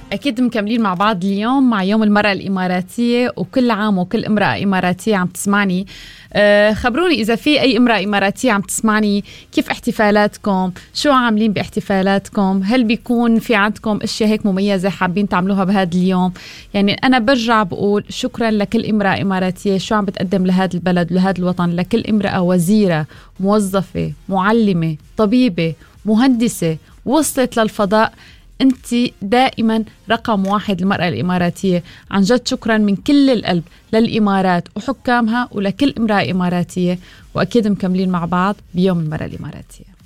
أكيد مكملين مع بعض اليوم مع يوم المرأة الإماراتية، وكل عام وكل امرأة إماراتية عم تسمعني. خبروني إذا في أي امرأة إماراتية عم تسمعني، كيف احتفالاتكم؟ شو عاملين باحتفالاتكم؟ هل بيكون في عندكم أشياء هيك مميزة حابين تعملوها بهذا اليوم؟ يعني أنا برجع بقول شكرا لكل امرأة إماراتية شو عم بتقدم لهذا البلد ولهذا الوطن، لكل امرأة وزيرة، موظفة، معلمة، طبيبة، مهندسة وصلت للفضاء. أنت دائما رقم واحد المرأة الإماراتية. عن جد شكرا من كل القلب للإمارات وحكامها ولكل امرأة إماراتية، وأكيد مكملين مع بعض بيوم المرأة الإماراتية.